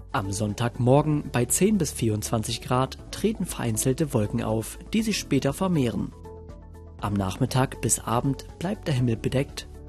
Am Sonntagmorgen bei 10 bis 24 Grad treten vereinzelte Wolken auf, die sich später vermehren. Am Nachmittag bis Abend bleibt der Himmel bedeckt